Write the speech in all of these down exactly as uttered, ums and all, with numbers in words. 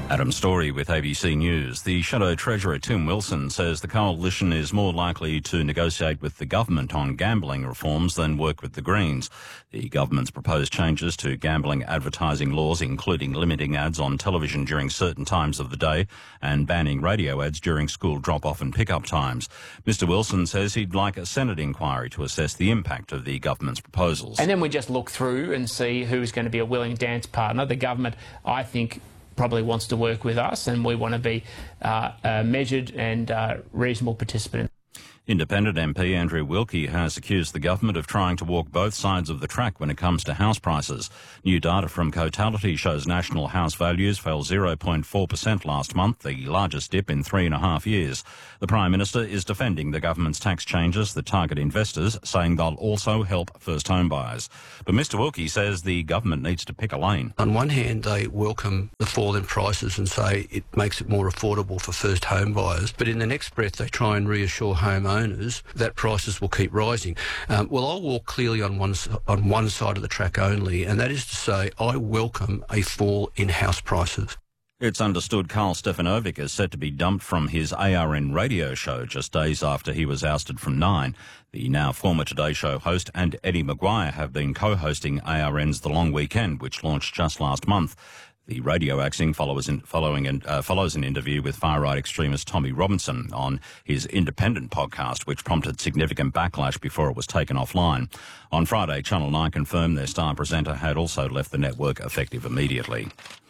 Adam Story with A B C News. The Shadow Treasurer Tim Wilson says the coalition is more likely to negotiate with the government on gambling reforms than work with the Greens. The government's proposed changes to gambling advertising laws, including limiting ads on television during certain times of the day and banning radio ads during school drop-off and pick-up times. Mister Wilson says he'd like a Senate inquiry to assess the impact of the government's proposals. And then we just look through and see who's going to be a willing dance partner. The government, I think, probably wants to work with us, and we want to be uh, a measured and uh, reasonable participant. Independent M P Andrew Wilkie has accused the government of trying to walk both sides of the track when it comes to house prices. New data from Cotality shows national house values fell zero point four percent last month, the largest dip in three and a half years. The Prime Minister is defending the government's tax changes that target investors, saying they'll also help first home buyers. But Mister Wilkie says the government needs to pick a lane. On one hand, they welcome the fall in prices and say it makes it more affordable for first home buyers, but in the next breath they try and reassure homeowners that prices will keep rising. Um, well, I'll walk clearly on one, on one side of the track only, and that is to say I welcome a fall in house prices. It's understood Carl Stefanovic is set to be dumped from his A R N radio show just days after he was ousted from Nine. The now former Today Show host and Eddie Maguire have been co-hosting A R N's The Long Weekend, which launched just last month. The radio axing follows in, following an, uh, follows an interview with far-right extremist Tommy Robinson on his Independent podcast, which prompted significant backlash before it was taken offline. On Friday, Channel nine confirmed their star presenter had also left the network effective immediately.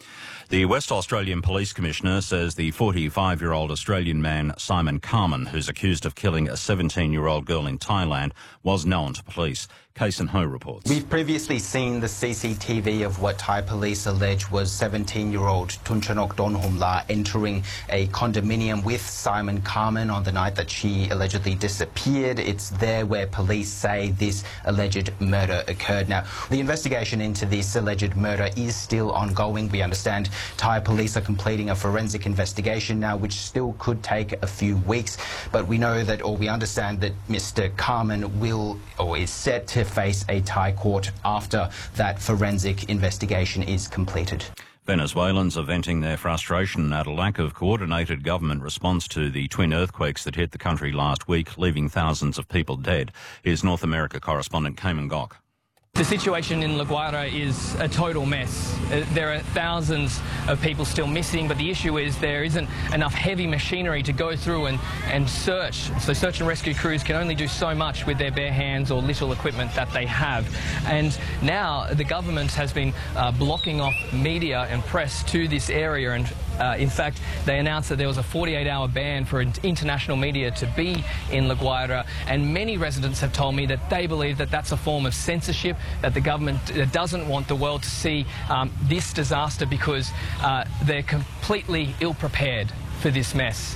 The West Australian Police Commissioner says the forty-five-year-old Australian man Simon Carman, who's accused of killing a seventeen-year-old girl in Thailand, was known to police. Kason Ho reports. We've previously seen the C C T V of what Thai police allege was seventeen-year-old Tunchanok Donhomla entering a condominium with Simon Carman on the night that she allegedly disappeared. It's there where police say this alleged murder occurred. Now, the investigation into this alleged murder is still ongoing. We understand Thai police are completing a forensic investigation now, which still could take a few weeks. But we know that, or we understand that Mister Carman will, or is set to face a Thai court after that forensic investigation is completed. Venezuelans are venting their frustration at a lack of coordinated government response to the twin earthquakes that hit the country last week, leaving thousands of people dead. Here's North America correspondent Cayman Gok. The situation in La Guaira is a total mess. There are thousands of people still missing, but the issue is there isn't enough heavy machinery to go through and, and search. So search and rescue crews can only do so much with their bare hands or little equipment that they have. And now the government has been uh, blocking off media and press to this area, and uh, in fact they announced that there was a forty-eight hour ban for international media to be in La Guaira, and many residents have told me that they believe that that's a form of censorship, that the government doesn't want the world to see um, this disaster because uh, they're completely ill-prepared for this mess.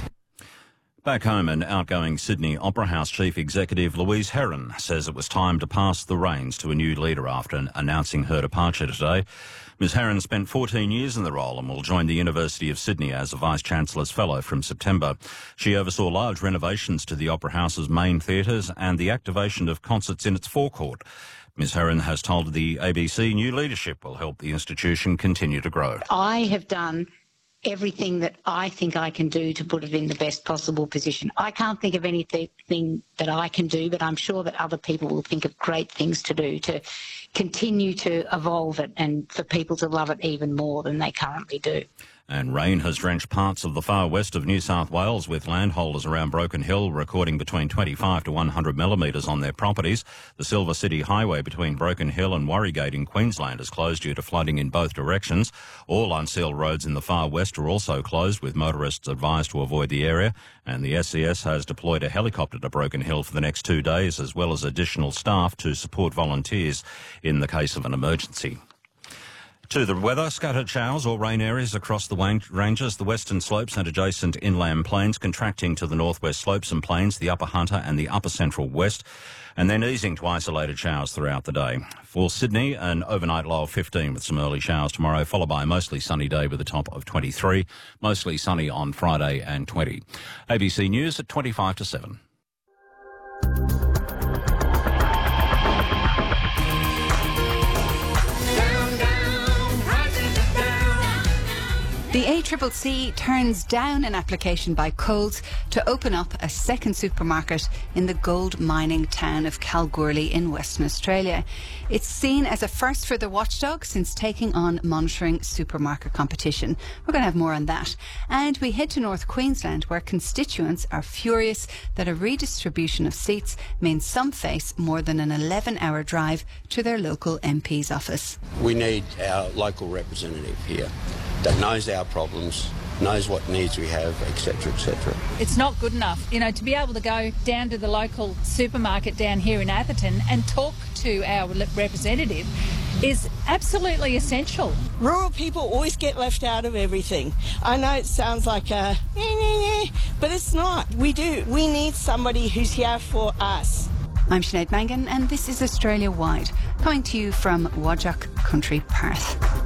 Back home, an outgoing Sydney Opera House Chief Executive Louise Herron says it was time to pass the reins to a new leader after announcing her departure today. Miz Herron spent fourteen years in the role and will join the University of Sydney as a Vice-Chancellor's Fellow from September. She oversaw large renovations to the Opera House's main theatres and the activation of concerts in its forecourt. Miz Herron has told the A B C new leadership will help the institution continue to grow. I have done everything that I think I can do to put it in the best possible position. I can't think of anything that I can do, but I'm sure that other people will think of great things to do to continue to evolve it and for people to love it even more than they currently do. And rain has drenched parts of the far west of New South Wales, with landholders around Broken Hill recording between twenty-five to one hundred millimetres on their properties. The Silver City Highway between Broken Hill and Warrygate in Queensland is closed due to flooding in both directions. All unsealed roads in the far west are also closed, with motorists advised to avoid the area. And the S C S has deployed a helicopter to Broken Hill for the next two days, as well as additional staff to support volunteers in the case of an emergency. To the weather, scattered showers or rain areas across the ranges, the western slopes and adjacent inland plains contracting to the northwest slopes and plains, the upper Hunter and the upper central west, and then easing to isolated showers throughout the day. For Sydney, an overnight low of fifteen with some early showers tomorrow, followed by a mostly sunny day with a top of twenty-three, mostly sunny on Friday and twenty. A B C News at twenty-five to seven. The A C C C turns down an application by Coles to open up a second supermarket in the gold mining town of Kalgoorlie in Western Australia. It's seen as a first for the watchdog since taking on monitoring supermarket competition. We're going to have more on that. And we head to North Queensland, where constituents are furious that a redistribution of seats means some face more than an eleven hour drive to their local M P's office. We need our local representative here that knows our problems, knows what needs we have, et cetera, et cetera. It's not good enough, you know, to be able to go down to the local supermarket down here in Atherton and talk to our representative is absolutely essential. Rural people always get left out of everything. I know it sounds like a, but it's not. We do. We need somebody who's here for us. I'm Sinead Mangan, and this is Australia Wide, coming to you from Whadjuk Country, Perth.